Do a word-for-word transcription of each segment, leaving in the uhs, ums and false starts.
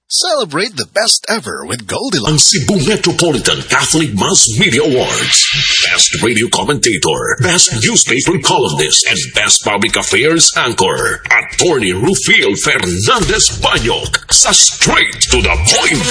Celebrate the best ever with Goldilocks. Ang Cebu Metropolitan Catholic Mass Media Awards. Best Radio Commentator, Best Newspaper Columnist, and Best Public Affairs Anchor. Attorney Rufil Fernandez Banyok sa Straight to the Point.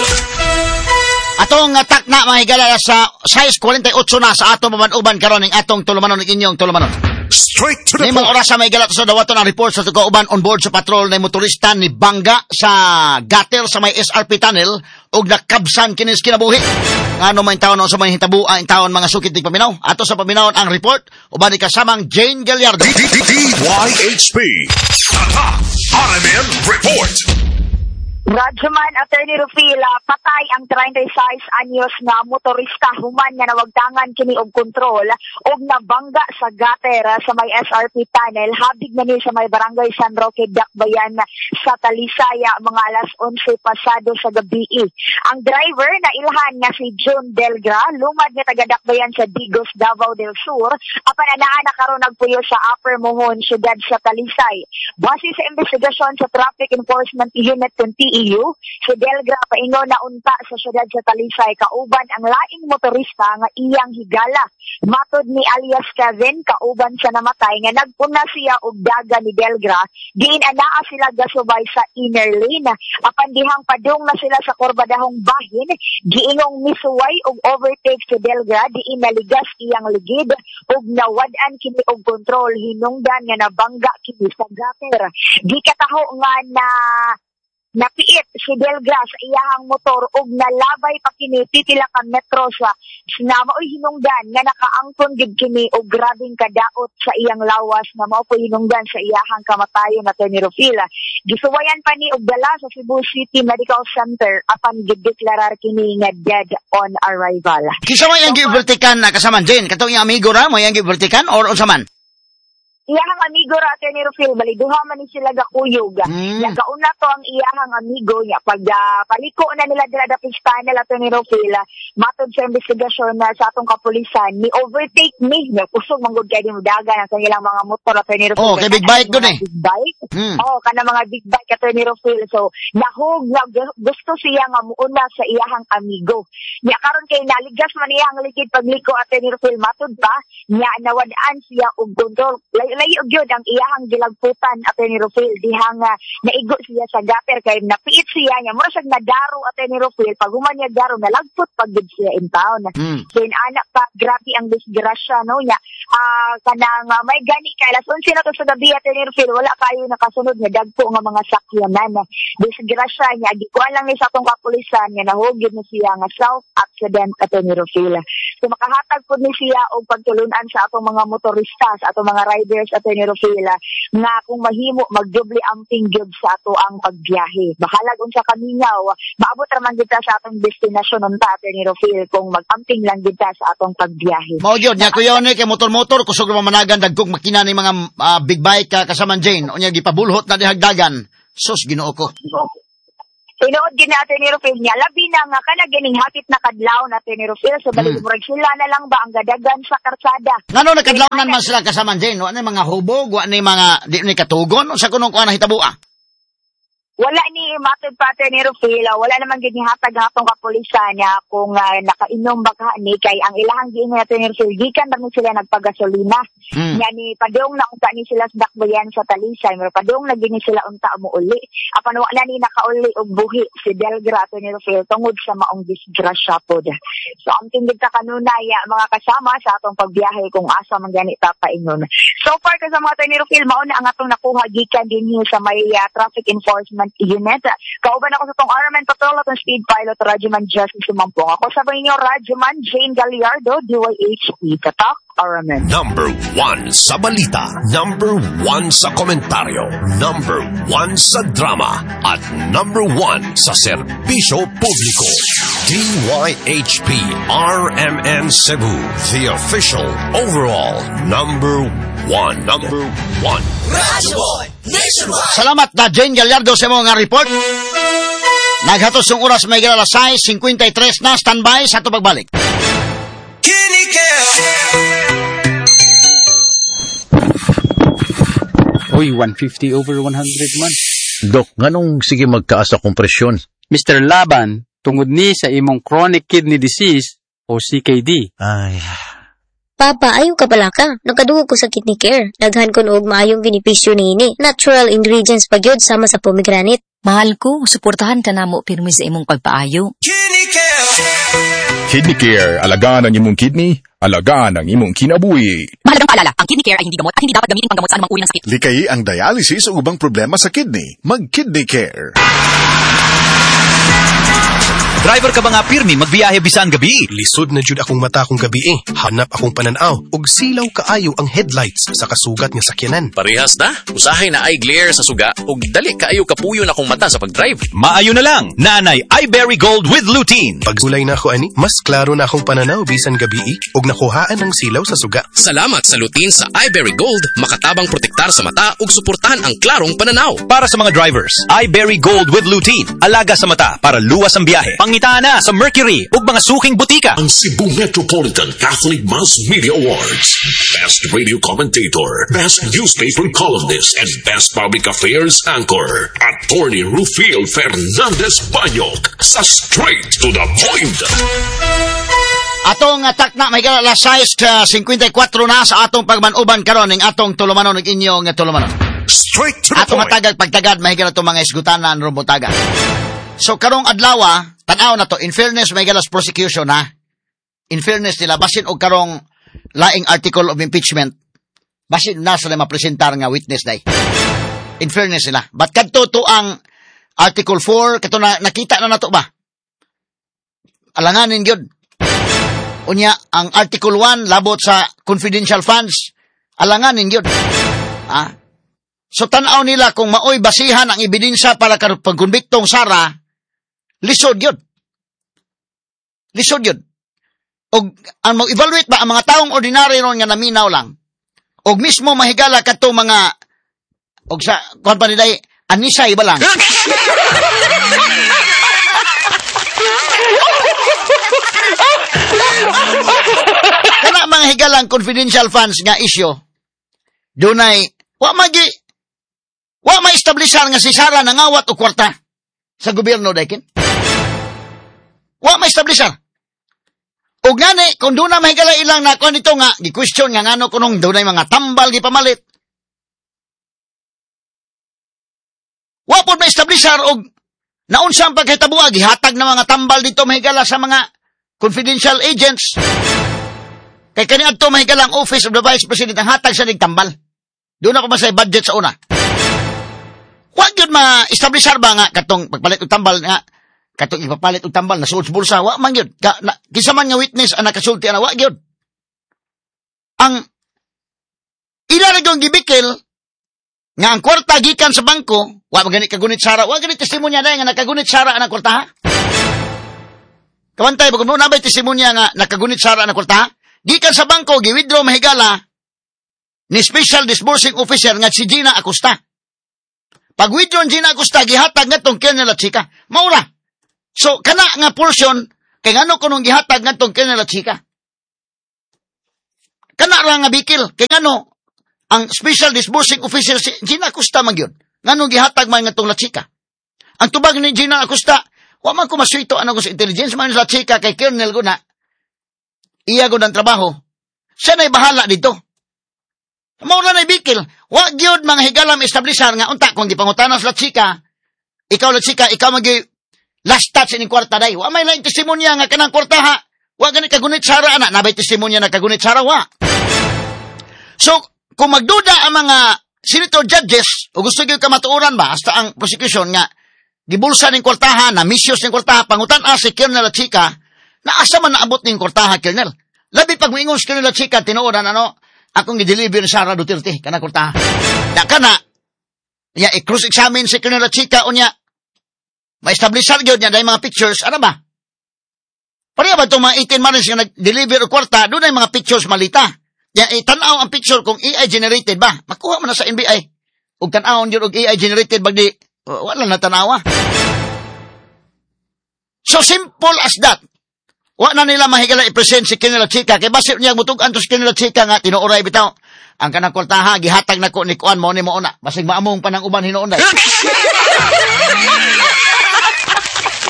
Atong atak na mga higala sa size forty-eight na sa atong maman-uban karon ng atong tulumanon ng inyong tulumanon. Straight to the May mga point. oras sa may galat sa dawaton ang report sa tuga-uban on board sa patrol na motorista ni Bangga sa gutter sa may S R P tunnel ug nakabsan kinis kinabuhi. Ngano may taon sa may hitabu ang taon mga sukit di paminaw. Ato sa paminaw ang report uban ni kasamang Jane Gallardo. D Y H P. Tata. R M N Report. Radyoman Attorney Rufila, patay ang thirty-six anyos nga motorista human nga nawagtangan kini og kontrol og nabangga sa gutter sa may S R P tunnel habig na ni sa may barangay San Roque, Dakbayan sa Talisaya mga alas onse pasado sa gabi. Ang driver na ilhan nga si June Delgra, lumad nga taga Dakbayan sa Digos, Davao del Sur, apan anaa na karon nagpuyo sa Upper Mohon, siyudad sa Talisay. Base sa investigasyon sa Traffic Enforcement Unit ng T E U, si Delgra paingon na unta sa siyudad sa Talisay kauban ang laing motorista nga iyang higala. Matod ni alias Kevin, kauban sa namatay nga nagpuna siya og daga ni Delgra, diin anaa sila gasubay sa inner lane. Apan dihang padung na sila sa kurbadahong bahin, giingong misuway og overtake si Delgra, diin naligas iyang ligid og nawad-an kini og kontrol hinungdan nga nabangga kini sa gutter. Di kataho nga na napiit si Delgra sa iyahang motor ug nalabay pa kini pipila ka metro sa sinama oy hinungdan nga nakaangkon gid kini og grabing kadaot sa iyang lawas na mao po hinungdan sa iyahang kamatayon na Attorney Rufila. Gisuwayan pa ni og dala sa Cebu City Medical Center apan gideklarar kini nga dead on arrival. Kisa may ang givertikan na kasaman Jane, katong iyang amigo ra mo yang givertikan or unsa man? Iyahang amigo ra Attorney Rufil, bali duha man ni sila gakuyog. Mm. Nga kauna to ang iyahang amigo niya pag uh, paliko na nila dila dapit tunnel Attorney Rufil, matod sa investigasyon na sa atong kapulisan ni overtake ni nga kusog manggod kay di mudagan ang kanilang mga motor Attorney Rufil. Oh, kay big bike gud eh. Big bike. Mm. Oh, kana mga big bike Attorney Rufil. So nahug na gusto siya nga muuna sa iyahang amigo. Nya karon kay naligas man iyang likid pagliko Attorney Rufil, matod pa nya nawad-an siya og kontrol. Layo gyud ang iyahang gilagputan Attorney Rufil dihang uh, naigo siya sa gutter kay napiit siya nya mura siyag nadaro Attorney Rufil pag human niya daro nalagput pag gid siya in town. Mm. So anak pa grabe ang disgrasya no nya uh, kanang uh, may gani kay alas onse na to sa gabi Attorney Rufil wala kayo nakasunod nga dagko nga mga sakyanan. Disgrasya nya di ko lang ni sa atong kapulisan nga nahugid na siya nga self accident Attorney Rufil. So makahatag pud ni siya og pagtulunan sa atong mga motorista sa atong mga riders Attorney Rufila nga kung mahimo magdoble amping gyud sa ato ang pagbiyahe. Bahalag unsa kamingaw, maabot ra man gid ta sa atong destinasyon unta Attorney Rufil kung magamping lang gid ta sa atong pagbiyahe. Mao gyud nya kuya ni kay motor-motor kusog ra managan dagkog makina ni mga uh, big bike ka kasaman Jane unya gipabulhot na dihagdagan. Sus Ginoo ko. Tinuod din na Attorney Rufil niya, labi na nga ka na gining hapit na kadlaw na Attorney Rufil, so balik Hmm. murag sila na lang ba ang gadagan sa karsada. Ngano nakadlawnan man sila kasaman Jane, wa ni mga hubog, wa ni mga di ni katugon unsa kuno ko ana hitabua? Wala ni matod pa Attorney Rufil, wala naman gid ni hatag ang atong kapulisan niya kung uh, nakainom baka ni kay ang ilahang giingon Attorney Rufil gikan lang sila nagpagasolina. Hmm. Nya ni padung na unta ni sila sa Dakbayan sa Talisay, pero padung na gini sila unta mo uli. Apan wala ni nakauli og buhi si Delgra Attorney Rufil tungod sa maong disgrasya pod. So ang tingid ta kanunay mga kasama sa atong pagbiyahe kung asa man gani ta paingon. So far kasama Attorney Rufil mao na ang atong nakuha gikan dinhi sa may uh, traffic enforcement unit. Kauban ako sa tong R M N Patrol at Speed Pilot Radyoman Justin Sumampong. Ako sa inyo Radyoman Jane Gallardo, D Y H P, Tatak R M N. Number one sa balita, number one sa komentaryo, number one sa drama, at number one sa serbisyo publiko. D Y H P R M N Cebu, the official overall number one. Number one. Radyoboy Nationwide. Salamat na Jane Gallardo sa mga report. Naghatos yung oras may gala size fifty-three na standby sa ito pagbalik. Uy, one fifty over one hundred man. Dok, nganong sige magkaasa kong presyon? Mister Laban, tungod ni sa imong chronic kidney disease o C K D. Ay, Papa, ayaw ka pala ka. Nagkadugo ko sa kidney care. Daghan ko noog maayong benepisyo niini. Natural ingredients pa gyud sama sa pomegranate. Mahal ko, suportahan ka namo pirmi sa imong pagpaayo. Kidney Care, alagaan ang imong kidney, alagaan ang imong kinabuhi. Mahalagang paalala, ang kidney care ay hindi gamot at hindi dapat gamitin panggamot sa anumang uri ng sakit. Likayi ang dialysis o ubang problema sa kidney. Mag-Kidney Care. Driver ka ba nga pirmi magbiyahe bisan gabi? Lisod na jud akong mata akong gabi eh. Hanap akong pananaw ug silaw kaayo ang headlights sa kasugat nga sakyanan. Parehas na. Usahay na ay glare sa suga ug dali kaayo kapuyo na akong mata sa pagdrive. Maayo na lang. Nanay iBerry Gold with lutein. Pagsulay na ako ani, mas klaro na akong pananaw bisan gabi eh, ug nakuhaan ang silaw sa suga. Salamat sa lutein sa iBerry Gold, makatabang protektar sa mata ug suportahan ang klarong pananaw. Para sa mga drivers, iBerry Gold with lutein. Alaga sa mata para luwas ang biyahe. Pangita na sa Mercury ug mga suking butika. Ang Cebu Metropolitan Catholic Mass Media Awards. Best Radio Commentator, Best Newspaper Columnist, and Best Public Affairs Anchor. Attorney Rufil Fernandez Banyok sa Straight to the Point. Atong atak na may gala size uh, fifty-four na sa atong pagmanuban karon ning atong tulumanon ug inyong tulumanon. Straight to the Atong point. matagag pagtagad may gala itong mga isgutanan rumotaga. So karong adlaw, tanaw na to, in fairness may galas prosecution ha. In fairness nila basin og karong laing article of impeachment. Basin na sila mapresentar nga witness day. In fairness nila. But kadto to ang article four kato na nakita na nato ba? Alanganin gyud. Unya ang article one labot sa confidential funds. Alanganin gyud. Ha? So tanaw nila kung maoy basihan ang ebidensya para karong pagkonbiktong Sara, lisod yun. Lisod yun. Og ang mag-evaluate ba ang mga taong ordinary ron nga naminaw lang. Og mismo mahigala kadto mga og sa kuan pa niday anisay ba lang. Kana mga higalang confidential funds nga issue. Dunay wa magi wa ma-establishan nga si Sara nangawat og kwarta sa gobyerno daykin. Wa ma-establishan. Og ngani kung doon na mahigala ilang na kung dito nga gi-question nga ngano kunong doon na mga tambal gi pamalit. Wa pod ma-establishan og naunsang pagkitabuag gihatag na mga tambal dito mahigala sa mga confidential agents. Kay kani adto mahigalang Office of the Vice President ang hatag sa nigtambal. Doon ako masay budget sa una. Wa gyud ma-establishar ba nga katong pagpalit og tambal nga katong ipapalit og tambal nasuot sa bulsa wa man gyud. Ka, na, kinsa man nga witness ang nakasulti ana wa gyud. Ang ila ra gyud gibikil nga ang kwarta gikan sa bangko, wa magani kagunit Sara, wa gani testimonya day nga nakagunit Sara ang kwarta ha. Kawantay bagum na bay testimonya nga nakagunit Sara ang kwarta ha. Gikan sa bangko gi-withdraw mahigala ni Special Disbursing Officer nga si Gina Acosta. Pag withdraw Gina Acosta gihatag ngatong Colonel Chika. Maura. So kana nga portion kay ngano kunong gihatag ngatong Colonel Chika. Kana ra nga bikil kay ngano ang Special Disbursing Officer si Gina Acosta man gyud. Ngano gihatag man ngatong Chika. Ang tubag ni Gina Acosta, wa man ko masuito ano ko sa intelligence man sa Chika kay Colonel ko na. Iya ko ng trabaho. Siya na'y bahala dito. Mauna na'y bikil. Wa gyud mga higalam establishan nga unta kung gipangutanas la Chika. Ikaw la Chika, ikaw magi last touch ining kwarta day. Wa may laing testimonya nga kanang kwarta ha. Wa gani kagunit Sara ana, nabay testimonya na kagunit Sara wa. So, kung magduda ang mga senator judges o gusto gyud ka matuoran ba hasta ang prosecution nga gibulsa ning kwartaha na misyos ning kwartaha pangutan-a si Colonel Chika. Na asa man naabot ning kwartaha, Colonel. Labi pag moingon si Colonel Chika, tinuoran ano, akong gi-deliver ni Sara Duterte, kana kwartaha. Na kana, ya, i-cross-examine si Colonel Chika, unya, ma-establishar gyud niya dahil mga pictures, ano ba? Pareha ba itong mga eighteen marines nga nag-deliver o kwarta, doon ay mga pictures malita. Ya, itanaw ang picture kung A I generated ba? Makuha mo na sa N B I. Ug tanawon yun og A I generated, bagdi, wala na tanawa. So simple as that. Wa na nila mahigala i-present si Colonel Chika kay basi niya mutugan to si Colonel Chika nga tinuoray bitaw ang kanang kwartaha gihatag nako ni kuan mo ni mo una basig maamong panang uban hinuon day.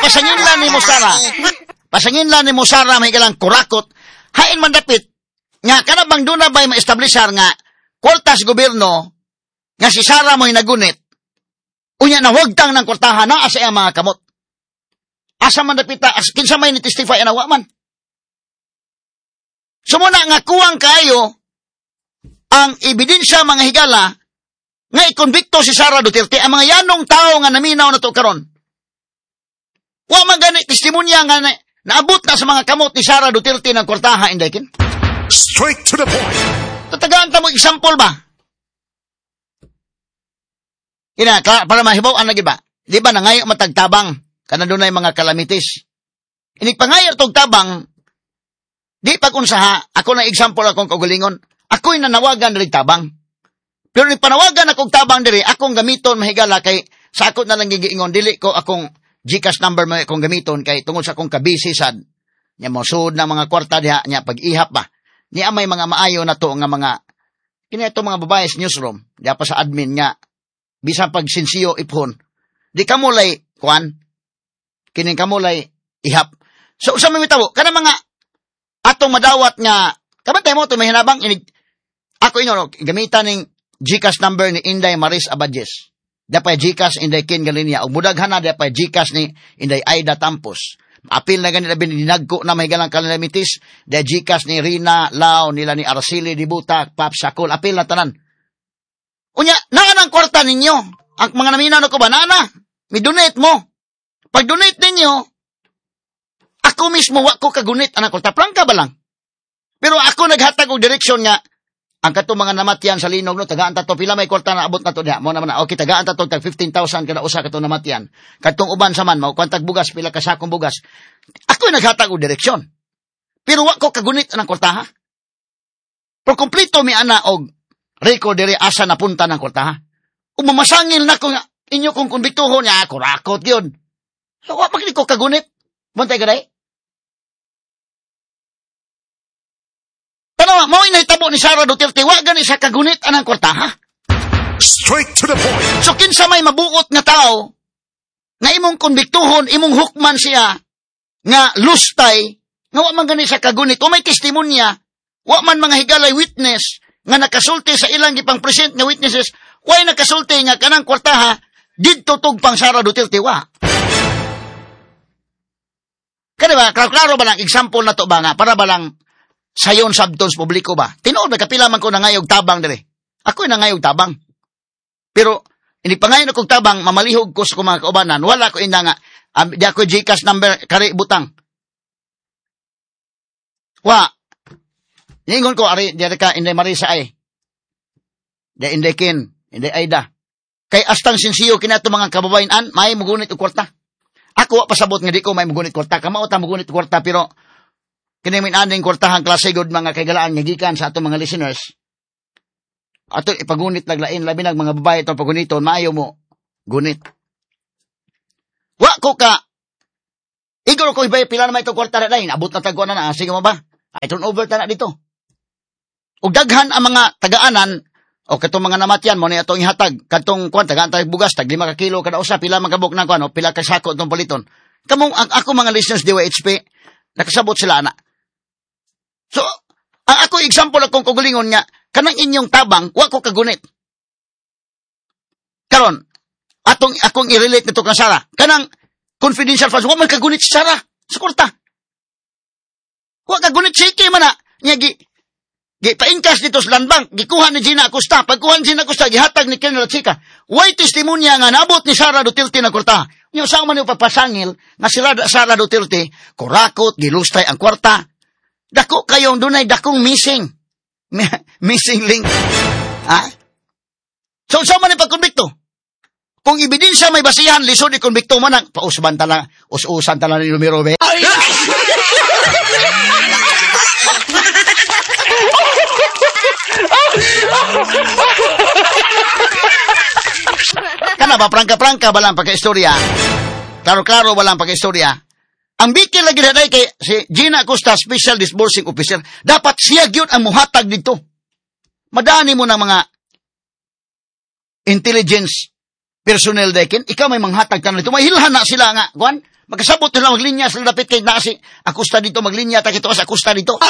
pasanginlan ni mo Sara. Pasanginlan ni mo Sara may galang kurakot. Hain man dapit nga kana bang duna bay ma-establishar nga kwarta sa gobyerno nga si Sara mo hinagunit. Unya na wagtang ng kwartahan na asa ang mga kamot. Asa man dapit ta kinsa may ni testify ana wa man. Sumuna nga kuwang kayo ang ebidensya mga higala nga ikonbikto si Sara Duterte ang mga yanong tao nga naminaw na to karon. Wa man gani testimonya nga na, naabot na sa mga kamot ni Sara Duterte ng kwartaha inday kin. Straight to the point. Tatagaan ta mo example ba? Ina para mahibaw an lagi ba? Di ba nangayo matagtabang kana dunay mga kalamitis. Ini pangayo tog tabang di pag unsaha ako na example akong kagalingon. Ako'y nanawagan diri tabang. Pero ni panawagan akong tabang diri, akong gamiton mahigala kay sa ako na lang gigiingon dili ko akong GCash number mo akong gamiton kay tungod sa akong kabisi sad. Nya mo sud na mga kwarta diha nya pag-ihap ba. Niya may mga maayo na to nga mga kini ato mga babae sa newsroom, diha pa sa admin nga bisan pag sinsiyo ipon. Di kamo lay kuan kining kamo lay ihap. So usa may mitabo kana mga atong madawat nga kabantay mo to may hinabang inig ako inyo gamitan ning GCash number ni Inday Maris Abadjes. Dapay GCash Inday Kin Galinia ug mudaghan na dapay GCash ni Inday Aida Tampos. Apil na ganit bin dinagko na may galang kalamitis da GCash ni Rina Lao nila ni Araceli Dibuta Pap Sakol apil na tanan. Unya naa nang kwarta ninyo. Ang mga naminaw ko ba nana? Mi donate mo. Pag donate ninyo ako mismo wa ko kagunit anang kwarta plangka ba lang. Pero ako naghatag og direksyon nga ang kato mga namatyan sa linog no tagaan ta to pila may kwarta na abot na to diha mo naman na okay tagaan ta to tag fifteen thousand kada usa kato namatyan kadtong uban sa man mao kwantag bugas pila ka sakong bugas ako naghatag og direksyon pero wa ko kagunit anang kwarta ha por kompleto mi ana og record diri asa napunta ng kwarta ha ug mamasangil na ko nga inyo kong konbiktuhon ya ako rakot gyud so wa magni ko kagunit montay gaday. Tanawa, mo inahitabo ni Sara Duterte, wa gani sa kagunit anang kwartaha. Straight to the point. So kinsa may mabuot nga tao, nga imong konbiktuhon, imong hukman siya, nga lustay, nga wa man gani sa kagunit, o may testimonya, wa man mga higalay witness, nga nakasulti sa ilang gipang present nga witnesses, way nakasulti nga kanang kwartaha, didto tug pang Sara Duterte, wa. Kada ba, klaro ba lang, example na to ba nga, para ba lang, sayon sabtons publiko ba? Tinuod ba kapila man ko nangayog tabang dire. Ako'y nangayog tabang. Pero ini pangayon akong tabang mamalihog ko sa mga kaubanan. Wala ko ina nga um, di ako GCash number kari butang. Wa. Ningon ko ari di ka Inday Marisa ay. Di Inday Kin, Inday Aida. Kay astang sinsiyo kinato mga kababayan may mugunit og kwarta. Ako wa pasabot nga di ko may mugunit kwarta. Kamao ta mugunit kwarta pero kini min aning kwartahan klase god mga kagalaan nga gikan sa ato mga listeners. Ato ipagunit laglain labi nag mga babae to paguniton maayo mo gunit. Wa ko ka igor ko ibay pila na may to kwarta na lain abot na tagwa na na sige mo ba? Ay turn over ta na dito. Ug daghan ang mga tagaanan o katong mga namatyan mo ni atong ihatag katong kwan tagaan tag bugas tag lima ka kilo kada usa pila man kabok na kwan o pila ka sako tong paliton. Kamong ako mga listeners D Y H P nakasabot sila ana. So, ang ako example akong kagalingon nga, kanang inyong tabang, wa ko kagunit. Karon, atong akong i-relate nito kang Sara. Kanang confidential funds, wa man kagunit si Sara sa kwarta. Wa kagunit si Ike man na. Nga, gi, gi, pa-inkas dito sa land bank, gikuha ni Gina Acosta. Pagkuha ni Gina Acosta, gihatag ni Ken Ratsika. Way testimonya nga nabot ni Sara Duterte na kwarta. Yung saan man yung papasangil, nga sila Sara Duterte, kurakot, gilustay ang kwarta. Dako kayong dunay dakong missing. Missing link. Ha? So, saan man yung pagkonbikto? Kung ebidensya may basihan, lisod ikonbikto man ang pausban tala, us-usan tala ni Lumirobe. Ay! Kana ba, prangka-prangka ba lang pagka-istorya? Klaro-klaro ba lang pagka-istorya? Ang bikil lagi na kay si Gina Acosta, Special Disbursing Officer, dapat siya gyud ang muhatag dito. Madani mo ng mga intelligence personnel dekin, ikaw may manghatag ka na dito. Mahilhan na sila nga, kuan, Magkasabot nila maglinya sila dapit kay nasi. Akusta dito maglinya ta kito sa akusta dito.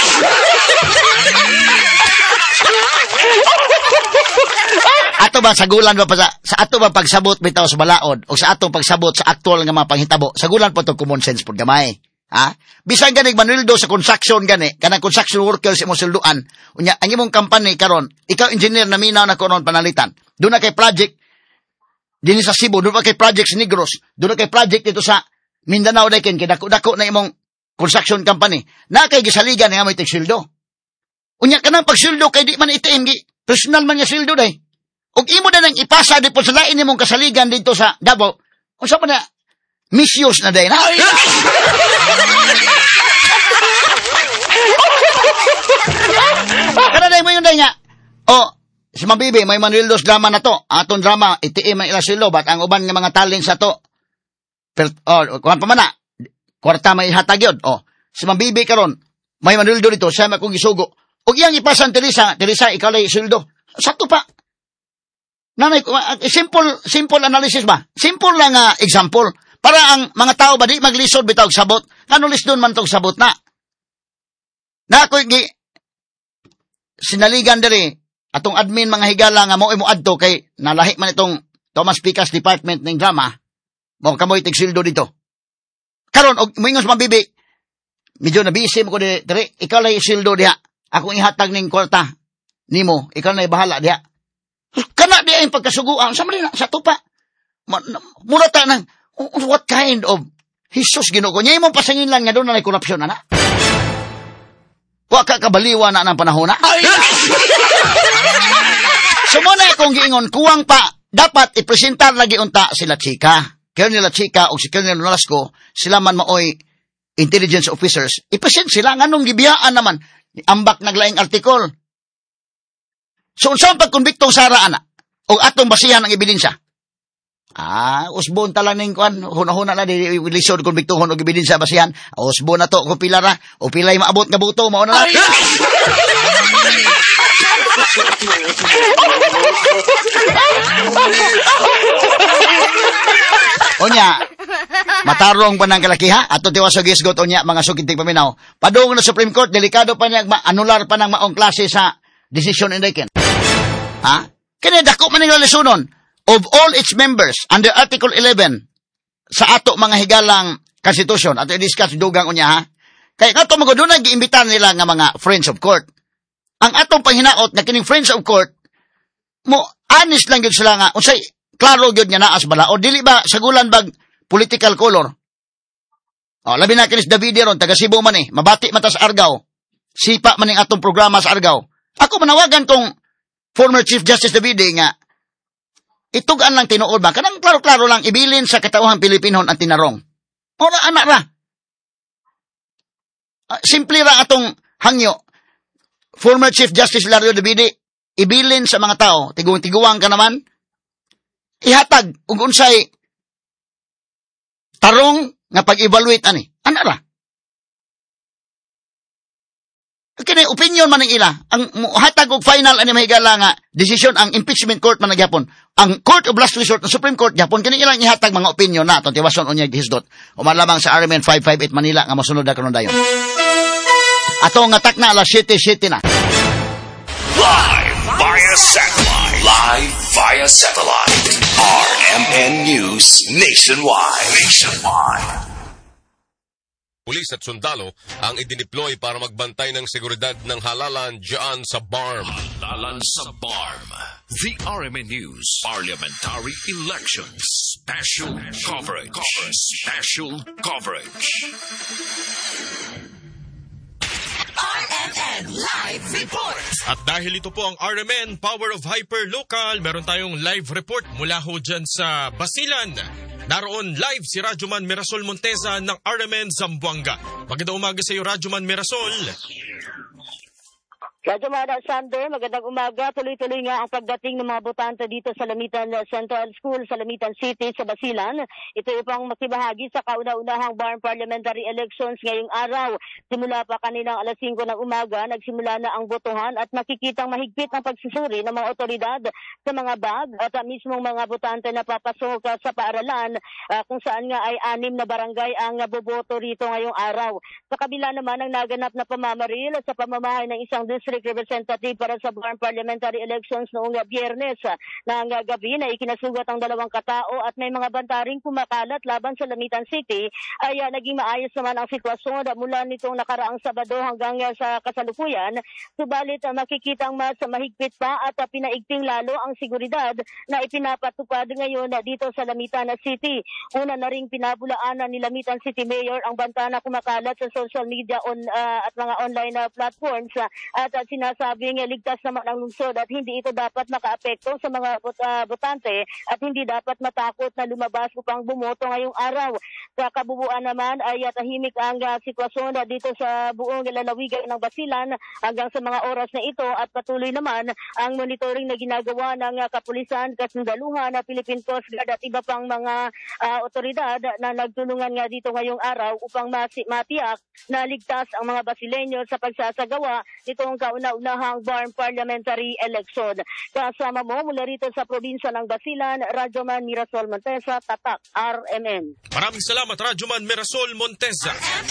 Ato ba sagulan ba pa sa, sa ato ba pagsabot bitaw sa balaod o sa atong pagsabot sa aktual nga mga panghitabo, sagulan po to common sense pud gamay. Ha? Bisan gani manildo sa construction gani, kanang construction workers imong silduan. Unya ang imong company karon, ikaw engineer na minaw na karon panalitan. Doon na kay project dinhi sa Cebu, doon na kay project sa Negros, doon na kay project dito sa Mindanao dakin kay dako-dako na imong construction company. Na kay gisaligan nga may tigsildo. Unya kanang pagsildo kay di man itiim gi personal man nga sildo day. Og imo na nang ipasa di po sa lain nimong kasaligan dito sa Davao. Unsa man na misuse na day na. Kada day mo yun day nga. O, si Mabibi, may manildos drama na to. Aton drama, itiim ang ilasilo. Ba't ang uban nga mga talent sa to? Per, o, kuhan pa man na. Kwarta may hatag yun. O, si Mabibi karon may manildo dito. Siya may kong gisugo. O iyang ipasan, Teresa. Teresa, ikaw lang isildo. Sa to pa. Nanay, simple, simple analysis ba? Simple lang uh, example. Para ang mga tao ba di maglisod bitaw sabot? Kano lisdon man tong sabot na? Na ako gi sinaligan diri atong admin mga higala nga mo imo adto kay nalahi man itong Thomas Picas Department ng Drama. Mo kamoy tigsildo dito. Karon og moingos Mabibi. Medyo na busy mo ko diri, diri ikaw lay sildo diha. Ako ihatag ning kwarta nimo, ikaw na bahala diha. Kana di ay pagkasuguan sa man sa tupa. Mura ta nang what kind of Jesus Ginoo ko? Niya imong pasangin lang nga doon na korupsyon na na. Wa ka kabaliwa na ng panahon na. So muna akong giingon, kuwang pa, dapat ipresentar lagi unta sila Chika. Colonel Chika o si Colonel Nolasco, sila man maoy intelligence officers. Ipresent sila, nga nung gibiyaan naman, ambak naglaing artikol. So unsang pagkonbiktong saraan na? O atong basihan ang ebidensya? Ah, usbon talang ning kuan, huna-huna na di lisod kung biktuhon og ebidensya basihan. Usbon na to kung pila ra o pilay maabot nga buto mao na lang. Onya, matarong pa ng kalakiha ato tiwas og isgot onya mga sukitig paminaw. Padung na Supreme Court delikado pa niya anular pa ng maong klase sa decision indiken. Ha? Kini dako man ning lesonon. Of all its members under Article eleven sa ato mga higalang konstitusyon ato i-discuss dugang unya ha. Kay kato magodunay giimbitar nila nga mga friends of court. Ang atong panghinaot na kining friends of court mo honest lang gyud sila nga unsay klaro gyud nga naa sa bala o dili ba sagulan bag political color. O labi na kinis Davide ron taga Cebu man eh, mabati man ta sa Argao. Sipa man ning atong programa sa Argao. Ako manawagan tong former Chief Justice Davide nga itugan lang tinuod ba? Kanang klaro-klaro lang ibilin sa katauhang Pilipinon ang tinarong. Ora anak ra. Uh, simple ra atong hangyo. Former Chief Justice Lario Davide, ibilin sa mga tao, tiguang-tiguang ka naman, ihatag ug unsay tarong nga pag-evaluate ani. Anak ra. Kini opinion man ng ila. Ang hatag og final ani mahigala nga decision ang impeachment court man nagyapon. Ang Court of Last Resort ng Supreme Court gyapon kini ilang ihatag mga opinion na aton tiwason unya gihisdot. Umalamang sa R M N five five eight Manila nga mosunod na karon dayon. Ato nga takna alas seven seven na. Live via satellite. Live via satellite. R M N News Nationwide. Nationwide. Pulis at sundalo ang idineploy para magbantay ng seguridad ng halalan dyan sa B A R M. Halalan sa B A R M. The R M N News Parliamentary Elections Special Coverage. Special Coverage. R M N Live Report. At dahil ito po ang R M N Power of Hyper Local, meron tayong live report mula ho dyan sa Basilan. Naroon live si Radyoman Mirasol Monteza ng R M N Zamboanga. Magandang umaga sa iyo, Radyoman Mirasol. Radyo Mada Sander, magandang umaga. Tuloy-tuloy nga ang pagdating ng mga botante dito sa Lamitan Central School, sa Lamitan City, sa Basilan. Ito upang makibahagi sa kauna-unahang Barm Parliamentary Elections ngayong araw. Simula pa kaninang alas singko ng umaga, nagsimula na ang botohan at makikitang mahigpit ang pagsusuri ng mga otoridad sa mga bag at uh, mismong mga botante na papasok uh, sa paaralan uh, kung saan nga ay anim na barangay ang uh, boboto rito ngayong araw. Sa kabila naman ang naganap na pamamaril sa pamamahay ng isang district representative para sa Barm Parliamentary Elections noong Biyernes ng gabi na ikinasugat ang dalawang katao at may mga bantaring kumakalat laban sa Lamitan City ay uh, naging maayos naman ang sitwasyon mula nitong nakaraang Sabado hanggang uh, sa kasalukuyan. Subalit uh, makikitang mas mahigpit pa at uh, pinaigting lalo ang seguridad na ipinapatupad ngayon uh, dito sa Lamitan City. Una na ring pinabulaanan ni Lamitan City Mayor ang banta na kumakalat sa social media on, uh, at mga online uh, platforms uh, at uh, sinasabing uh, ligtas naman ang lungsod at hindi ito dapat makaapekto sa mga bot, uh, botante at hindi dapat matakot na lumabas upang bumoto ngayong araw. Sa kabubuan naman ay uh, tahimik ang uh, sitwasyon uh, dito sa buong lalawigan ng Basilan hanggang sa mga oras na ito at patuloy naman ang monitoring na ginagawa ng uh, kapulisan, kasundaluhan, uh, Philippine Coast Guard at iba pang mga uh, otoridad na nagtulungan nga dito ngayong araw upang matiyak na ligtas ang mga Basileño sa pagsasagawa nitong kauna-unahang Barm Parliamentary Election. Kasama mo mula rito sa probinsya ng Basilan, Radyoman Mirasol Montesa, Tatak, R M N. Maraming salamat, Radyoman Mirasol Montesa.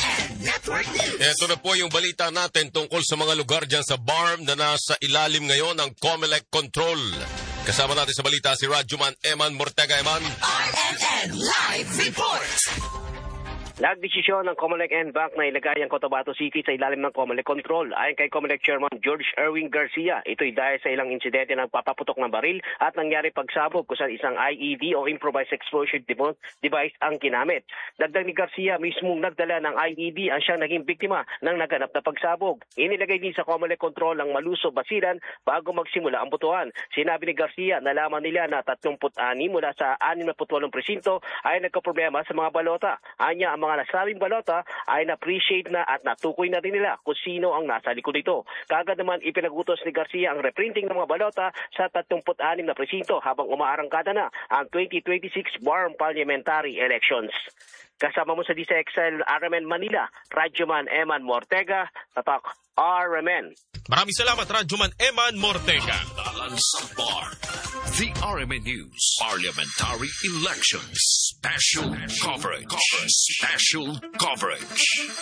Ito na po yung balita natin tungkol sa mga lugar dyan sa Barm na nasa ilalim ngayon ng COMELEC control. Kasama natin sa balita si Radyoman Eman Mortega. Eman. R M N Live Report. Nagdesisyon ng COMELEC N B A C na ilagay ang Cotabato City sa ilalim ng COMELEC control. Ayon kay COMELEC Chairman George Erwin Garcia, ito'y dahil sa ilang insidente ng papaputok ng baril at nangyari pagsabog kung saan isang I E D o Improvised Explosion Device ang ginamit. Dagdag ni Garcia, mismong nagdala ng I E D ang siyang naging biktima ng naganap na pagsabog. Inilagay din sa COMELEC control ang Maluso, Basilan bago magsimula ang botohan. Sinabi ni Garcia, nalaman nila na tatlumput-anim mula sa anim na putwalong presinto ay nagkaproblema sa mga balota. Anya, ang mga nasabing balota ay na-appreciate na at natukoy na rin nila kung sino ang nasa likod nito. Kagad naman ipinagutos ni Garcia ang reprinting ng mga balota sa tatlumput-anim na presinto habang umaarangkada na ang twenty twenty-six Barm Parliamentary Elections. Kasama mo sa D C X L R M N Manila, Radyoman Eman Mortega, Tatak R M N. Maraming salamat, Radyoman Eman Mortega. Sa Barm, the R M N News Parliamentary Elections Special Coverage. Special Coverage.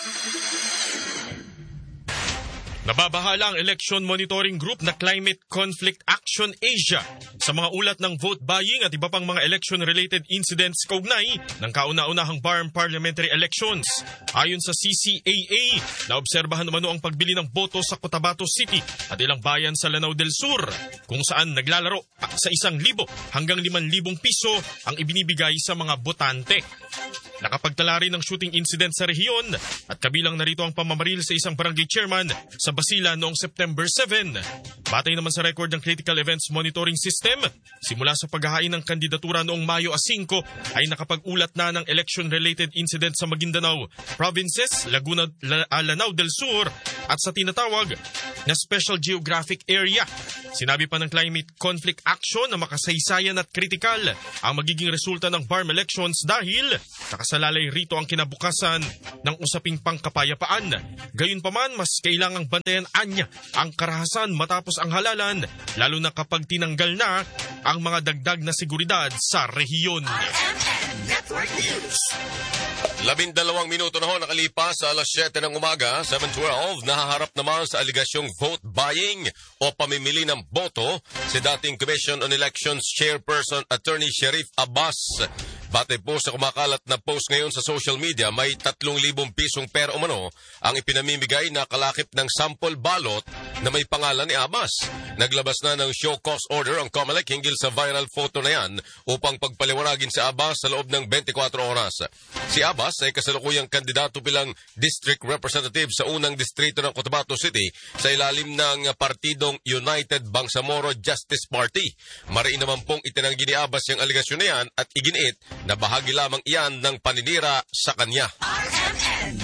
Nababahala ang Election Monitoring Group na Climate Conflict Action Asia sa mga ulat ng vote buying at iba pang mga election-related incidents kaugnay ng kauna-unahang Barm Parliamentary Elections. Ayon sa C C A A, naobserbahan naman ang pagbili ng boto sa Cotabato City at ilang bayan sa Lanao del Sur, kung saan naglalaro sa isang libo hanggang limang libong piso ang ibinibigay sa mga botante. Nakapagtala rin ng shooting incident sa rehiyon at kabilang narito ang pamamaril sa isang barangay chairman sa Basilan noong September seven. Batay naman sa record ng Critical Events Monitoring System, simula sa paghahain ng kandidatura noong Mayo five ay nakapag-ulat na ng election-related incident sa Maguindanao Provinces, Laguna, Lanao del Sur at sa tinatawag na Special Geographic Area. Sinabi pa ng Climate Conflict Action na makasaysayan at kritikal ang magiging resulta ng Barm elections dahil nakasalalay rito ang kinabukasan ng usaping pangkapayapaan. Gayunpaman, mas kailangang bantayan anya ang karahasan matapos ang halalan, lalo na kapag tinanggal na ang mga dagdag na seguridad sa rehiyon. Network News. Labindalawang minuto na ho nakalipas sa alas siyete ng umaga, seven twelve, nahaharap naman sa aligasyong vote buying o pamimili ng boto si dating Commission on Elections Chairperson Attorney Sherif Abbas. Batay po sa kumakalat na post ngayon sa social media, may tatlong libong pisong pera umano ang ipinamimigay na kalakip ng sample ballot na may pangalan ni Abbas. Naglabas na ng show cause order ang COMELEC hinggil sa viral photo na yan upang pagpaliwanagin si Abbas sa loob ng twenty-four oras. Si Abbas ay kasalukuyang kandidato bilang district representative sa unang distrito ng Cotabato City sa ilalim ng partidong United Bangsamoro Justice Party. Mariin naman pong itinanggi ni Abbas yung aligasyon na yan at iginiit na bahagi lamang iyan ng paninira sa kanya. R M N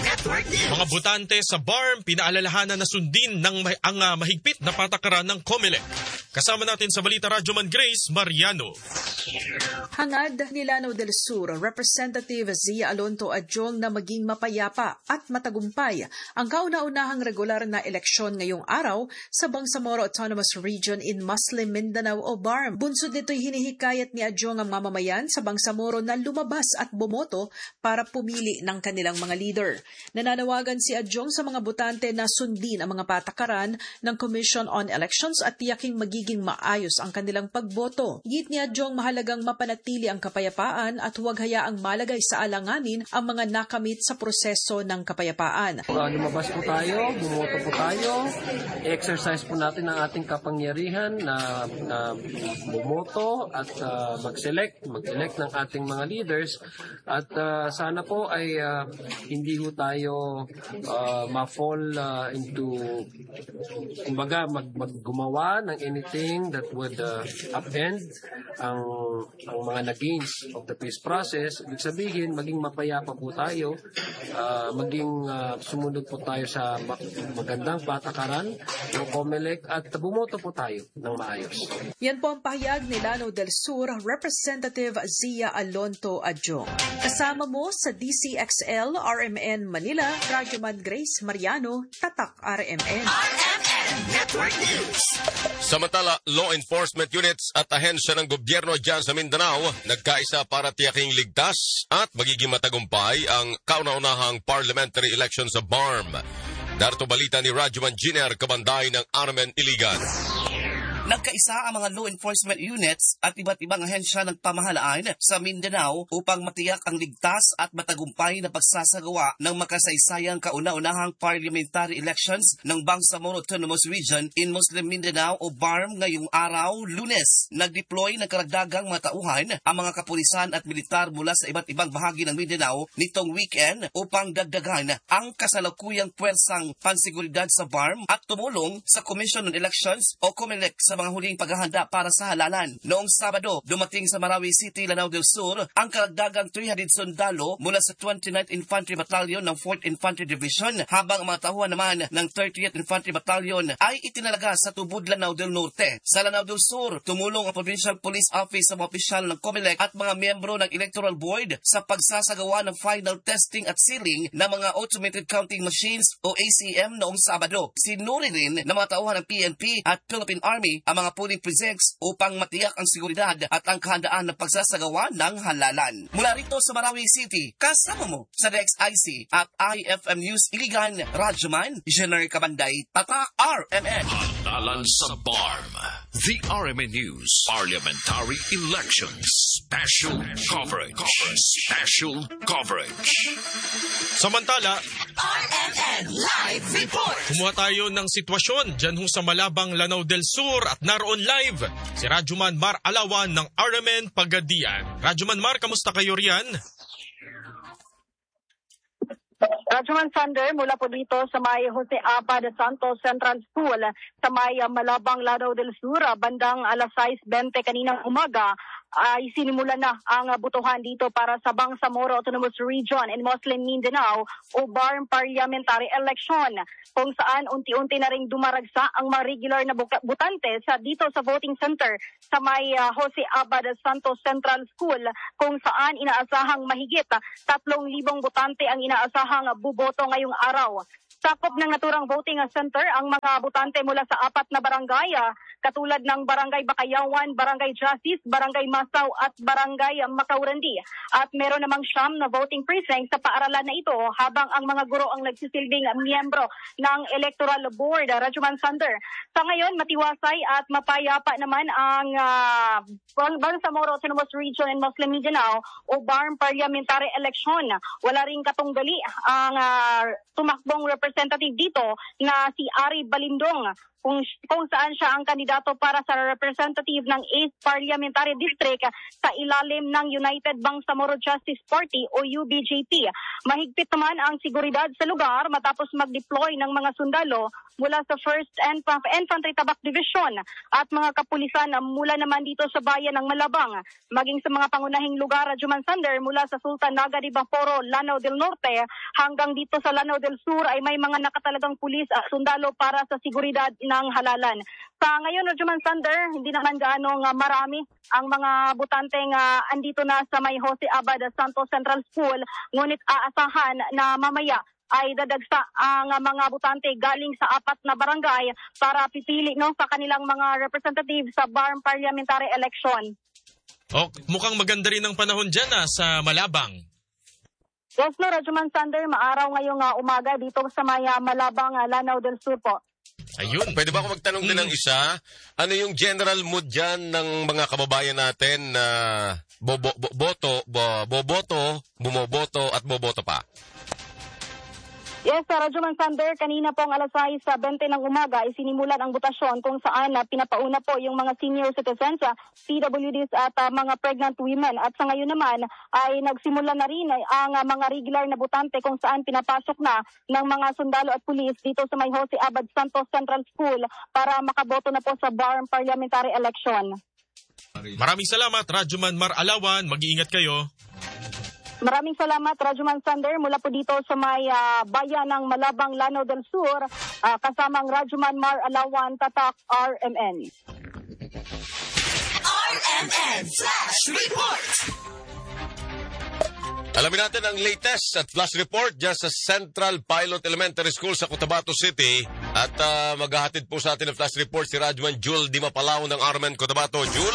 Network News. Mga botante sa B A R M pinaalalahanan na sundin ng ma- ang uh, mahigpit na patakaran ng COMELEC. Kasama natin sa Balita Radyoman Grace Mariano. Hangad ni Lanao del Sur, Representative Zia Alonto Adjong na maging mapayapa at matagumpay ang kauna-unahang regular na eleksyon ngayong araw sa Bangsamoro Autonomous Region in Muslim Mindanao o B A R M. Bunsod nito'y hinihikayat ni Adjong ang mamamayan sa Bangsamoro na lumabas at bumoto para pumili ng kanilang mga leader. Nananawagan si Adjong sa mga botante na sundin ang mga patakaran ng Commission on Elections at tiyaking magiging maayos ang kanilang pagboto. Git ni Adjong mahalagang mapanatili ang kapayapaan at huwag hayaang malagay sa alanganin ang mga nakamit sa proseso ng kapayapaan. Uh, lumabas po tayo, bumoto po tayo, exercise po natin ang ating kapangyarihan na, na bumoto at uh, mag-select, mag-elect ng ating mga leaders at uh, sana po ay uh, hindi po tayo uh, ma-fall uh, into, kumbaga, mag, maggumawa ng anything that would uh, upend ang ang mga nag-gains of the peace process. Ibig sabihin, maging mapayapa po tayo, uh, maging uh, sumunod po tayo sa magandang patakaran ng COMELEC at bumoto po tayo ng maayos. Yan po ang pahayag ni Lanao del Sur, Representative Zia Alonto Adjong. Kasama mo sa D C X L R M N Manila, Radyoman Grace Mariano, Tatak R M N. R M N Network News. Samantala, law enforcement units at ahensya ng gobyerno dyan sa Mindanao nagkaisa para tiyaking ligtas at magiging matagumpay ang kauna-unahang parliamentary election sa B A R M. Narito balita ni Radyoman Giner Kabanday ng R M N Iligan. Nagkaisa ang mga law enforcement units at iba't ibang ahensya ng pamahalaan sa Mindanao upang matiyak ang ligtas at matagumpay na pagsasagawa ng makasaysayang kauna-unahang parliamentary elections ng Bangsamoro Autonomous Region in Muslim Mindanao o B A R M ngayong araw, Lunes. Nag-deploy ng karagdagang mga tauhan ang mga kapulisan at militar mula sa iba't ibang bahagi ng Mindanao nitong weekend upang dagdagan ang kasalukuyang puwersang pansiguridad sa B A R M at tumulong sa Commission on Elections o COMELEC sa mga huling paghahanda para sa halalan. Noong Sabado, dumating sa Marawi City, Lanao del Sur, ang karagdagang three hundred sundalo mula sa twenty-ninth Infantry Battalion ng fourth Infantry Division, habang ang mga tauhan naman ng thirtieth Infantry Battalion ay itinalaga sa Tubod, Lanao del Norte. Sa Lanao del Sur, tumulong ang Provincial Police Office sa mga opisyal ng COMELEC at mga miyembro ng Electoral Board sa pagsasagawa ng final testing at sealing ng mga automated counting machines o A C M noong Sabado. Sinuri rin ng mga tauhan ng P N P at Philippine Army ang mga polling precincts upang matiyak ang seguridad at ang kahandaan ng pagsasagawa ng halalan. Mula rito sa Marawi City, kasama mo sa D X I C at I F M News Iligan, Radyoman Giner Kabanday, Tatak R M N. Halalan sa B A R M. The R M N News Parliamentary Elections Special Coverage. Special Coverage. Samantala, R M N Live Report. Kumuha tayo ng sitwasyon dyan ho sa Malabang, Lanao del Sur at naroon live si Radyoman Mar Alawan ng R M N Pagadian. Radyoman Mar, kamusta kayo riyan? Radyoman Sander, mula po dito sa may Jose Apa de Santos Central School sa may Malabang, Lanao del Sur, bandang alas sais bente kaninang umaga, ay sinimula na ang butuhan dito para sa Bangsamoro Autonomous Region in Muslim Mindanao o B A R M Parliamentary Election, kung saan unti-unti na ring dumaragsa ang mga regular na butante sa dito sa voting center sa may uh, Jose Abad Santos Central School, kung saan inaasahang mahigit tatlong libong butante ang inaasahang buboto ngayong araw. Sakop ng naturang voting center ang mga butante mula sa apat na barangay, katulad ng Barangay Bakayawan, Barangay Justice, Barangay Masaw at Barangay Macaurandi. At meron namang siyam na voting precinct sa paaralan na ito, habang ang mga guro ang nagsisilbing miyembro ng Electoral Board. Radyoman Sander, sa ngayon matiwasay at mapayapa naman ang uh, Bangsamoro Autonomous Region in Muslim Mindanao o B A R M Parliamentary Election. Wala ring katunggali ang uh, tumakbong representative dito na si Ari Balindong kung, kung saan siya ang kandidato para sa representative ng eighth Parliamentary District sa ilalim ng United Bangsamoro Justice Party o U B J P. Mahigpit naman ang seguridad sa lugar matapos mag-deploy ng mga sundalo mula sa first Infantry Tabak Division at mga kapulisan mula naman dito sa bayan ng Malabang, maging sa mga pangunahing lugar, Juman Sander, mula sa Sultan Naga de Baporo, Lanao del Norte hanggang dito sa Lanao del Sur ay may mga nakatalagang pulis at sundalo para sa seguridad ng halalan. Sa ngayon, Juman Sander, hindi naman gaano nga marami ang mga butanteng uh, andito na sa may Jose Abad Santos Central School, ngunit aasahan na mamaya ay dadagsa ang mga butante galing sa apat na barangay para pipili no sa kanilang mga representative sa B A R M parliamentary election. Oh, mukhang maganda rin ang panahon dyan ah, sa Malabang. Yes, no, Rajuman Sander, maaraw ngayong uh, umaga dito sa may uh, Malabang, uh, Lanao del Sur po. Ayun, pwede ba ako magtanong din ng isa? Ano yung general mood dyan ng mga kababayan natin na uh, bobo, bo, boto, bo, boboto, bumoboto at boboto pa? Yes, Sir Rajuman Sander, kanina pong alas sais sa twenty ng umaga ay sinimulan ang botasyon kung saan uh, pinapauna po yung mga senior citizens, uh, P W Ds at uh, mga pregnant women. At sa ngayon naman ay nagsimula na rin ay, ang uh, mga regular na botante kung saan pinapasok na ng mga sundalo at pulis dito sa may Jose Abad Santos Central School para makaboto na po sa B A R M parliamentary election. Maraming salamat, Rajuman Mar Alawan. Mag-iingat kayo. Maraming salamat, Rajuman Sander, mula po dito sa may uh, bayan ng Malabang, Lanao del Sur, uh, kasamang Rajuman Mar Alawan, Tatak, R M N. R M N Flash Report! Alamin natin ang latest at flash report dyan sa Central Pilot Elementary School sa Cotabato City. At uh, maghahatid po sa atin ang flash report si Rajuman Jul Di Mapalao ng R M N Cotabato. Jul?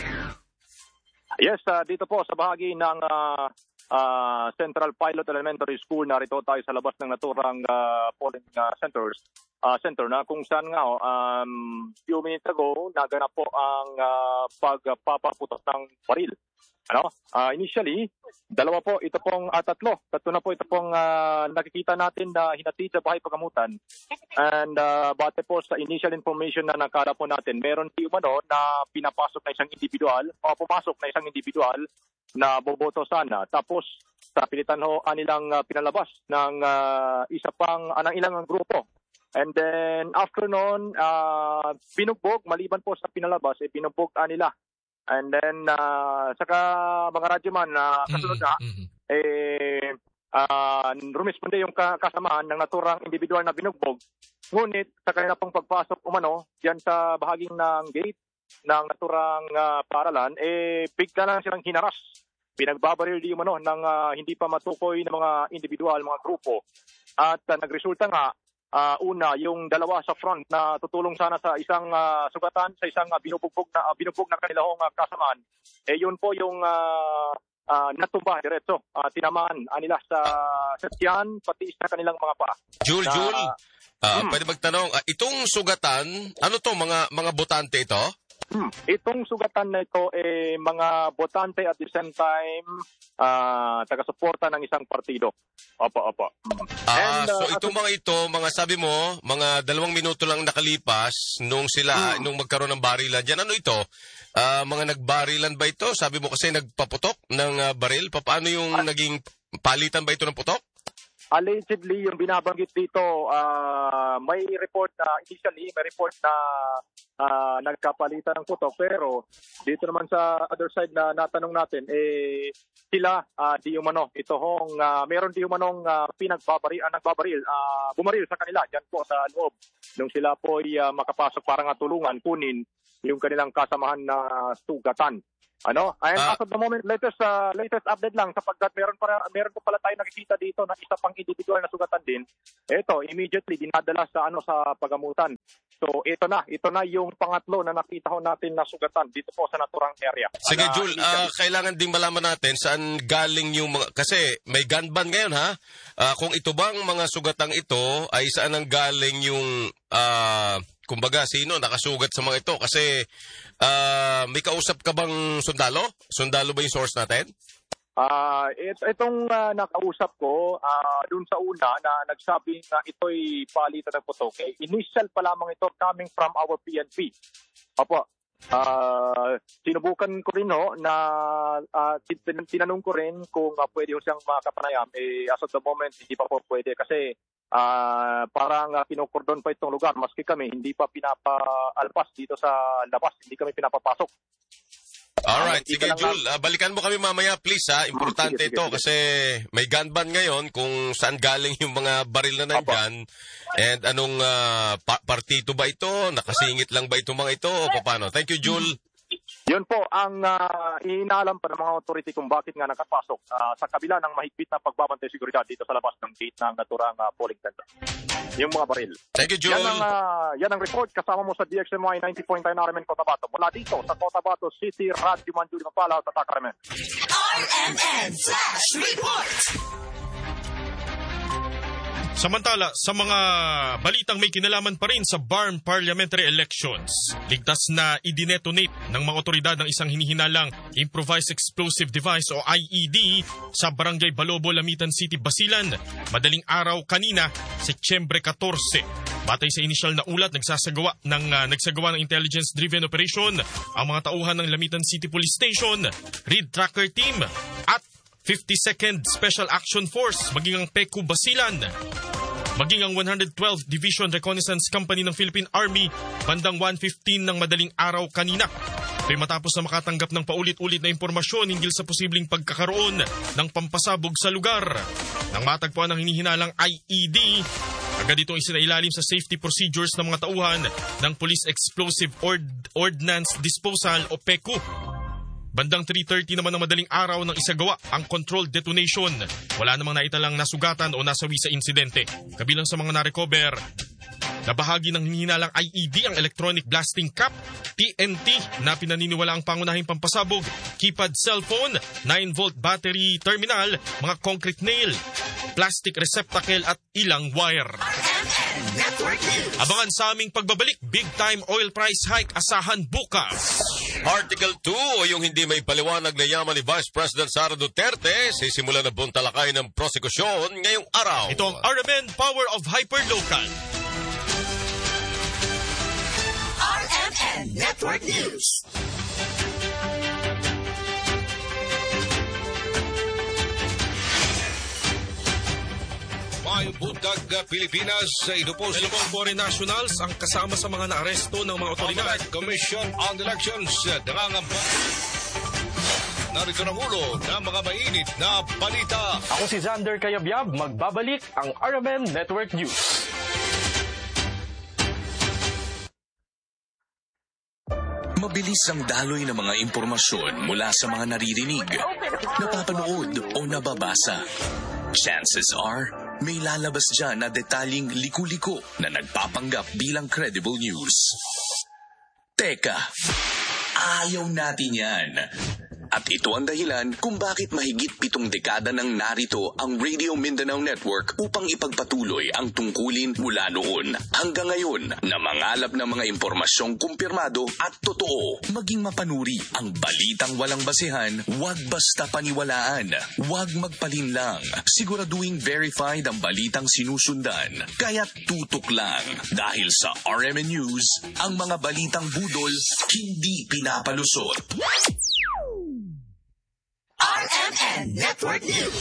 Yes, uh, dito po sa bahagi ng uh, uh, Central Pilot Elementary School, narito tayo sa labas ng naturang uh, polling uh, centers, uh, center na kung saan nga um, few minutes ago naganap po ang uh, pagpapaputok ng baril. Ano? Uh, initially, dalawa po, ito pong uh, tatlo. Tatlo na po ito pong uh, nakikita natin na hinatid sa bahay pagamutan. And uh, bate po sa initial information na nakala po natin, meron di umano na pinapasok na isang individual o pumasok na isang individual na boboto sana. Tapos, sa pilitan ho anilang uh, pinalabas ng uh, isa pang, uh, ng ilang grupo. And then, after noon, uh, binugbog, maliban po sa pinalabas, eh, binugbog uh, nila. And then, uh, saka mga radyoman na uh, kasunod na, mm-hmm. eh, uh, rumisponde yung kasamahan ng naturang individual na binugbog. Ngunit, sa kanila pong pagpasok umano, dyan sa bahaging ng gate ng naturang uh, paralan, eh, bigla lang silang hinaras. Pinagbabaril di umano ng uh, hindi pa matukoy ng mga individual, mga grupo. At uh, nagresulta nga, Uh, una, yung dalawa sa front na tutulong sana sa isang uh, sugatan, sa isang uh, binubugbog na uh, binugbog na kanilang uh, kasamaan. Eh yun po yung uh, uh, natumba diretso, uh, tinamaan uh, nila sa sasyan, pati sa kanilang mga paa. Jul, na, Jul, uh, hmm. pwede magtanong, uh, itong sugatan, ano to, mga mga botante ito? Hmm. Itong sugatan na ito, eh, mga botante at the same time, uh, taga-suporta ng isang partido. Opo, opo. Ah, And, uh, so itong mga ito, mga sabi mo, mga dalawang minuto lang nakalipas nung sila, hmm. nung magkaroon ng barilan. Diyan, ano ito? Uh, mga nagbarilan ba ito? Sabi mo kasi nagpaputok ng uh, baril. Paano yung ah. naging palitan ba ito ng putok? Allegedly, yung binabanggit dito, uh, may report na, initially, may report na uh, nagkapalitan ng putok. Pero dito naman sa other side na natanong natin, eh, sila, uh, di umano, ito hong, uh, meron di umanong uh, pinagbabaril, uh, nagbabaril, uh, bumaril sa kanila, dyan po sa loob. Nung sila po ay uh, makapasok para nga tulungan, kunin yung kanilang kasamahan na sugatan. Ano? And uh, as of the moment, latest uh, latest update lang sapagkat meron para meron po pala tayo nakikita dito na isa pang individual na sugatan din. Ito, immediately dinadala sa ano sa pagamutan. So, ito na, ito na yung pangatlo na nakita ho natin na sugatan dito po sa naturang area. Sige, uh, Jul, uh, kailangan ding malaman natin saan galing yung mga, kasi may gun ban ngayon ha. Uh, kung ito bang mga sugatang ito ay saan ang galing yung uh, kumbaga, sino nakasugat sa mga ito? Kasi uh, may kausap ka bang sundalo? Sundalo ba yung source natin? Ah, it, itong uh, nakausap ko uh, dun sa una na nagsabi na ito'y palitan ng putok. Eh, initial pa lamang ito coming from our P N P. Opo. Uh, sinubukan ko rin ho na uh, tin- tinanong ko rin kung uh, pwede ho siyang makapanayam. Eh, as of the moment, hindi pa po pwede kasi uh, parang uh, kinukordon pa itong lugar. Maski kami, hindi pa pinapaalpas dito sa labas. Hindi kami pinapapasok. Alright, sige Jul, uh, balikan mo kami mamaya please ha. Importante sige, sige, ito sige. kasi may gun ban ngayon kung saan galing yung mga baril na nandyan. And anong uh, pa- partito ba ito? Nakasingit lang ba itong mga ito o paano? Thank you Jul. Yun po ang uh, inaalam pa ng mga authority kung bakit nga nakapasok uh, sa kabila ng mahigpit na pagbabantay seguridad dito sa labas ng gate ng naturang uh, polling center. Yung mga baril. Thank you, Joel. Yan ang, uh, yan ang report kasama mo sa D X M Y ninety point nine R M N Cotabato. Mula dito sa Cotabato City, Radyo Manjuli Mapala, Tatak R M N. R M N Flash Report! Samantala, sa mga balitang may kinalaman pa rin sa B A R M parliamentary elections, ligtas na i-detonate ng mga otoridad ng isang hinihinalang improvised explosive device o I E D sa Barangay Balobo, Lamitan City, Basilan, madaling araw kanina, Setyembre fourteen. Batay sa inisyal na ulat, nagsasagawa ng uh, nagsagawa ng intelligence-driven operation ang mga tauhan ng Lamitan City Police Station, Reed Tracker Team at fifty-second Special Action Force, maging ang P E C U Basilan, maging ang one twelfth Division Reconnaissance Company ng Philippine Army bandang one fifteen ng madaling araw kanina. Ito'y matapos na makatanggap ng paulit-ulit na impormasyon hinggil sa posibleng pagkakaroon ng pampasabog sa lugar. Nang matagpuan ang hinihinalang I E D, agad itong isinailalim sa safety procedures ng mga tauhan ng Police Explosive Ord- Ordnance Disposal o P E C U. Bandang three thirty naman ng madaling araw nang isagawa ang controlled detonation. Wala namang naitalang nasugatan o nasawi sa insidente. Kabilang sa mga narecover na bahagi ng hinihinalang I E D ang electronic blasting cap, T N T na pinaniniwala ang pangunahing pampasabog, keypad cellphone, nine volt battery terminal, mga concrete nail, plastic receptacle at ilang wire. Abangan sa aming pagbabalik, big time oil price hike asahan bukas. Article two o yung hindi may paliwanag na yaman ni Vice President Sara Duterte, sisimula na buong talakay ng prosekusyon ngayong araw. Ito ang R M N Power of Hyperlocal. R M N Network News. May buntag Pilipinas sa ito po sa Dalawang foreign nationals ang kasama sa mga naaresto ng mga otoridad. Commission on Elections nangangamba. Narito na ulo ng mga mainit na balita. Ako si Xander Kayabyab, magbabalik ang R M N Network News. Mabilis ang daloy ng mga impormasyon mula sa mga naririnig, napapanood o nababasa. Chances are, may lalabas dyan na detalyeng liku-liko na nagpapanggap bilang credible news. Teka, ayaw natin yan. At ito ang dahilan kung bakit mahigit pitong dekada nang narito ang Radio Mindanao Network upang ipagpatuloy ang tungkulin mula noon hanggang ngayon na mangalap ng mga impormasyong kumpirmado at totoo. Maging mapanuri ang balitang walang basehan, huwag basta paniwalaan, huwag magpalinlang. Siguraduhin verified ang balitang sinusundan. Kaya't tutok lang dahil sa R M N News, ang mga balitang budol hindi pinapalusot. R M N Network News.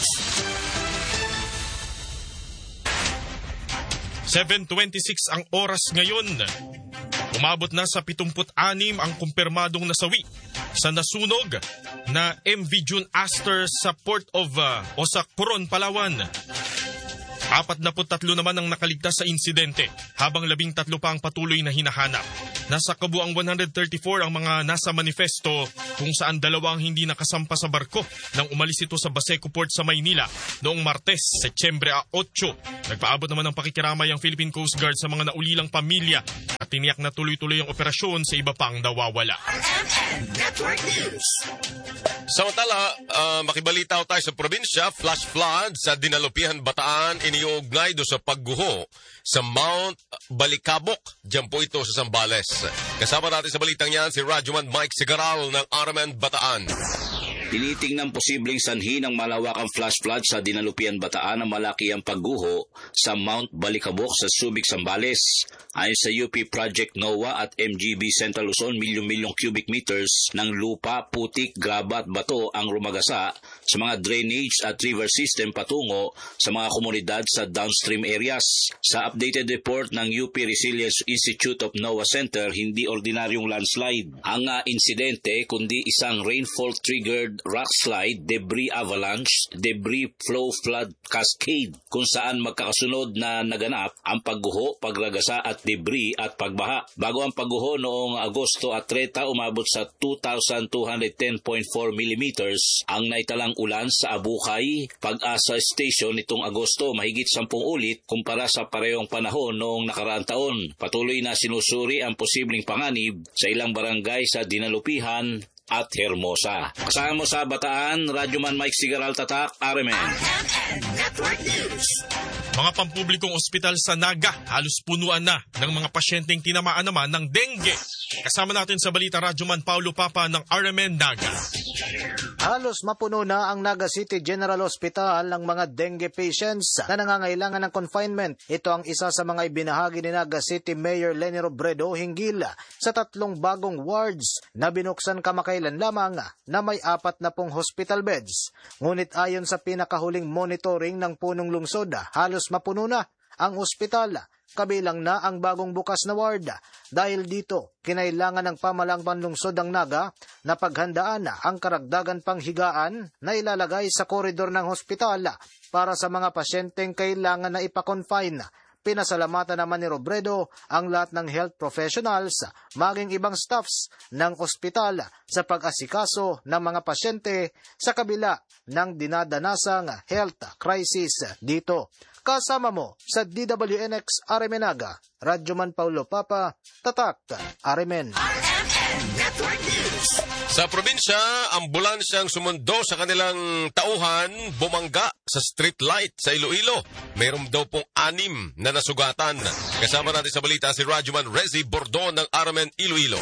seven twenty-six ang oras ngayon. Umabot na sa seventy-six ang kumpirmadong nasawi sa nasunog na M V June Aster sa Port of uh, o sa Coron, Palawan. Apat na tatlo naman ang nakaligtas sa insidente habang labing tatlo pa ang patuloy na hinahanap. Nasa kabuang one thirty-four ang mga nasa manifesto kung saan dalawang hindi nakasampa sa barko nang umalis ito sa Baseco Port sa Maynila noong Martes, Setyembre eight. Nagpaabot naman ng pakikiramay ang Philippine Coast Guard sa mga naulilang pamilya at tiniyak na tuloy-tuloy ang operasyon sa iba pang nawawala. R M N Network News. Samantala, uh, makibalita tayo sa probinsya, flash flood sa Dinalupihan, Bataan, iniugnay do sa pagguho sa Mount Balikabok. Diyan po ito sa Zambales. Kasama natin sa balitang yan si Radyoman Mike Sigaral ng R M N Bataan. Tinitingnan posibleng sanhi ng malawakang flash flood sa Dinalupian, Bataan na malaki ang pagguho sa Mount Balikabok sa Subic, Zambales. Ayon sa U P Project NOAA at M G B Central Luzon, milyong-milyong cubic meters ng lupa, putik, graba at bato ang rumagasa sa mga drainage at river system patungo sa mga komunidad sa downstream areas. Sa updated report ng U P Resilience Institute of NOAA Center, hindi ordinaryong landslide ang uh, insidente kundi isang rainfall-triggered rock slide, debris avalanche, debris flow flood cascade kung saan magkakasunod na naganap ang pagguho, pagragasa at debris at pagbaha. Bago ang pagguho noong Agosto at trenta, umabot sa two thousand two hundred ten point four millimeters ang naitalang ulan sa Abukay, Pag-asa Station nitong Agosto, mahigit sampung ulit kumpara sa parehong panahon noong nakaraang taon. Patuloy na sinusuri ang posibleng panganib sa ilang barangay sa Dinalupihan at Hermosa. Kasama mo sa Bataan, Radyoman Mike Sigaral, Tatak, R M N. Network News. Mga pampublikong ospital sa Naga, halos punuan na ng mga pasyenteng tinamaan naman ng dengue. Kasama natin sa balita Radyoman Paulo Papa ng R M N Naga. Halos mapuno na ang Naga City General Hospital ng mga dengue patients na nangangailangan ng confinement. Ito ang isa sa mga ibinahagi ni Naga City Mayor Leni Robredo hinggil sa tatlong bagong wards na binuksan kamakailan lamang na may apat na pong hospital beds. Ngunit ayon sa pinakahuling monitoring ng punong lungsod, halos mapuno na ang ospital, kabilang na ang bagong bukas na ward. Dahil dito, kinailangan ng pamalang panlungsod ang Naga na paghandaan ang karagdagan panghigaan na ilalagay sa koridor ng hospital para sa mga pasyenteng kailangan na ipakonfine. Pinasalamatan naman ni Robredo ang lahat ng health professionals, maging ibang staffs ng ospital sa pag-asikaso ng mga pasyente sa kabila ng dinadanasang health crisis dito. Kasama mo sa D W N X R M N Naga, Radyoman Paulo Papa, Tatak, R M N. R M N Network News. Sa probinsya, ambulansyang sumundo sa kanilang tauhan bumangga sa street light sa Iloilo. Mayroon daw pong anim na nasugatan. Kasama natin sa balita si Radyoman Rezi Bordon ng R M N Iloilo.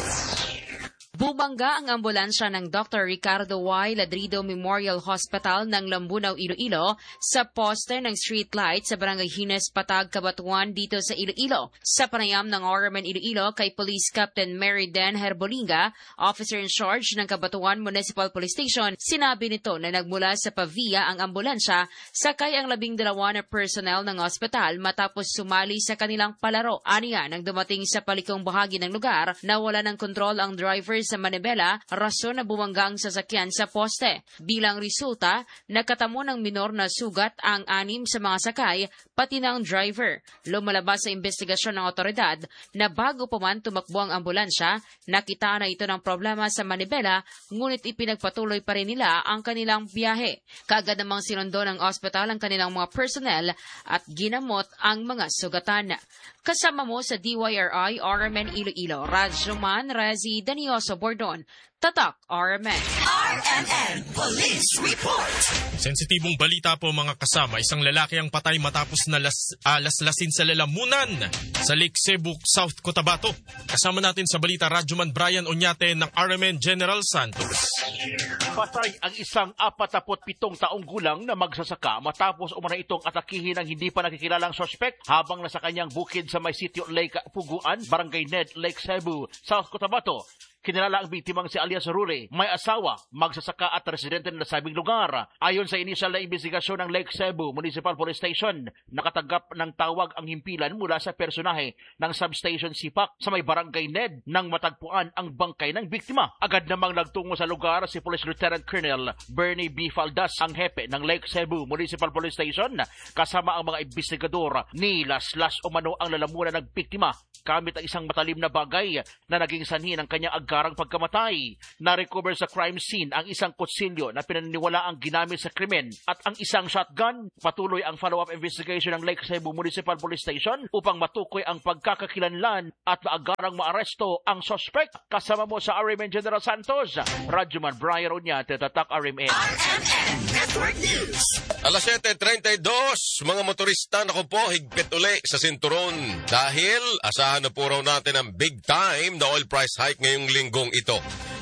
Bumangga ang ambulansya ng Doctor Ricardo Y. Ladrido Memorial Hospital ng Lambunaw, Iloilo sa poste ng street light sa Barangay Hines, Patag, Cabatuan dito sa Iloilo. Sa panayam ng R M N Iloilo kay Police Captain Mary Den Herbolinga, officer in charge ng Cabatuan Municipal Police Station, sinabi nito na nagmula sa Pavia ang ambulansya sakay ang labing dalawa na personnel ng ospital matapos sumali sa kanilang palaro. Aniya nang dumating sa palikong bahagi ng lugar, nawala ng kontrol ang driver sa Manibela, rason na bumangga ang sasakyan sa poste. Bilang resulta, nakatamo ng minor na sugat ang anim sa mga sakay, pati na ang driver. Lumalabas sa investigasyon ng otoridad na bago pa man tumakbo ang ambulansya, nakita na ito ng problema sa Manibela, ngunit ipinagpatuloy pa rin nila ang kanilang biyahe. Kaagad namang sinundo ng ospital ang kanilang mga personnel at ginamot ang mga sugatan. Kasama mo sa D Y R I R M N Iloilo, Radyoman Rezi Danioso Bordon, Tatak R M N. R M N Police Report. Sensitibong balita po mga kasama, isang lalaki ang patay matapos na las, uh, laslasin sa lalamunan sa Lake Cebu, South Cotabato. Kasama natin sa balita Radyoman Brian Oñate ng R M N General Santos. Patay ang isang apatapot pitong taong gulang na magsasaka matapos umana itong atakihin ng hindi pa nakikilalang sospek habang nasa kanyang bukid sa may sitio Lake Puguan, Barangay Ned, Lake Cebu, South Cotabato. Kinilala ang biktimang si Alias Rure, may asawa, magsasaka at residente ng nasabing lugar. Ayon sa inisyal na investigasyon ng Lake Cebu Municipal Police Station, nakatanggap ng tawag ang himpilan mula sa personahe ng Substation Sipak sa may Barangay Ned nang matagpuan ang bangkay ng biktima. Agad namang nagtungo sa lugar si Police Lieutenant Colonel Bernie B. Faldas, ang hepe ng Lake Cebu Municipal Police Station, kasama ang mga investigador. Nilaslas umano ang lalamunan ng biktima gamit ang isang matalim na bagay na naging sanhi ng kanyang agarang pagkamatay. Na-recover sa crime scene ang isang kutsilyo na pinaniniwala ang ginamit sa krimen at ang isang shotgun. Patuloy ang follow-up investigation ng Lake Cebu Municipal Police Station upang matukoy ang pagkakakilanlan at maagarang maaresto ang suspect. Kasama mo sa R M N General Santos, Radyoman Brian Oñate, Tatak R M N. R M N Network News. Alas siyete trenta y dos, mga motorista naku po, higpit uli sa sinturon dahil asahan na po raw natin ang big time na oil price hike ngayong linggong ito.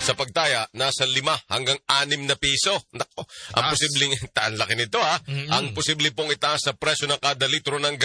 sa pagtaya, nasa lima hanggang anim na piso. Nako, ang posibleng, taan laki nito ha, mm-hmm. ang posible pong itaas sa presyo ng kada litro ng